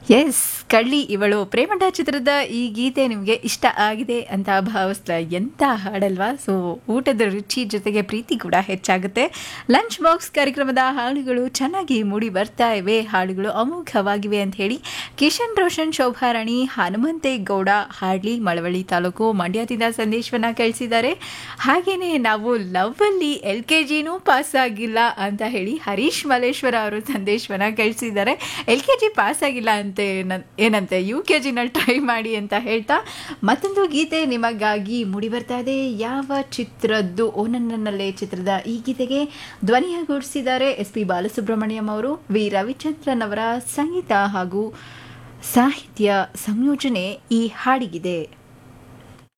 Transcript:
S ಕಳ್ಳಿ ಇವಳು ಪ್ರೇಮಂಡ ಚಿತ್ರದ ಈ ಗೀತೆ ನಿಮಗೆ ಇಷ್ಟ ಆಗಿದೆ ಅಂತ ಭಾವಿಸ್ತಾ ಎಂಥ ಹಾಡಲ್ವಾ. ಸೊ ಊಟದ ರುಚಿ ಜೊತೆಗೆ ಪ್ರೀತಿ ಕೂಡ ಹೆಚ್ಚಾಗುತ್ತೆ. ಲಂಚ್ ಬಾಕ್ಸ್ ಕಾರ್ಯಕ್ರಮದ ಹಾಡುಗಳು ಚೆನ್ನಾಗಿ ಮೂಡಿ ಬರ್ತಾ ಇವೆ, ಹಾಡುಗಳು ಅಮೋಘವಾಗಿವೆ ಅಂತ ಹೇಳಿ ಕಿಶನ್ ರೋಷನ್, ಶೋಭಾರಾಣಿ, ಹನುಮಂತೇಗೌಡ ಹಾಡ್ಲಿ, ಮಳವಳ್ಳಿ ತಾಲೂಕು ಮಂಡ್ಯದಿಂದ ಸಂದೇಶವನ್ನ ಕಳಿಸಿದ್ದಾರೆ. ಹಾಗೇನೆ ನಾವು ಲವ್ವಲ್ಲಿ LKGನೂ ಪಾಸ್ ಆಗಿಲ್ಲ ಅಂತ ಹೇಳಿ ಹರೀಶ್ ಮಲ್ಲೇಶ್ವರ ಅವರು ಸಂದೇಶವನ್ನ ಕಳಿಸಿದ್ದಾರೆ. LKG ಪಾಸ್ ಆಗಿಲ್ಲ ಅಂತ ಏನಂತೆ UKGನಲ್ಲಿ ಟ್ರೈ ಮಾಡಿ ಅಂತ ಹೇಳ್ತಾ ಮತ್ತೊಂದು ಗೀತೆ ನಿಮಗಾಗಿ ಮೂಡಿ ಬರ್ತಾ ಇದೆ. ಯಾವ ಚಿತ್ರದ್ದು? ಓ ನನ್ನಲ್ಲೇ ಚಿತ್ರದ ಈ ಗೀತೆಗೆ ಧ್ವನಿಯಾಗೂಡಿಸಿದ್ದಾರೆ SP ಬಾಲಸುಬ್ರಹ್ಮಣ್ಯಂ ಅವರು. ವಿ ರವಿಚಂದ್ರನ್ ಅವರ ಸಂಗೀತ ಹಾಗೂ ಸಾಹಿತ್ಯ ಸಂಯೋಜನೆ ಈ ಹಾಡಿಗಿದೆ.